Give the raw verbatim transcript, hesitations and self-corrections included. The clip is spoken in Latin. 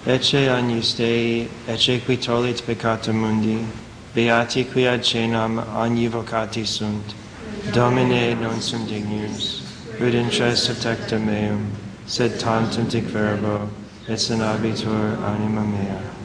ecce agnus Dei, ecce qui tollit peccata mundi, beati qui ad cenam agni vocati sunt, Domine non sum dignus, ut intres subtecta meum, sed tantum dic verbo, et sanabitur anima mea.